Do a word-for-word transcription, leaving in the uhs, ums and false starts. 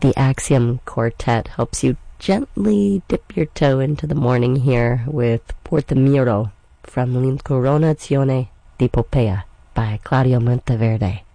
The Axiom Quartet helps you gently dip your toe into the morning here with Porto Miro from L'Incoronazione di Poppea by Claudio Monteverde.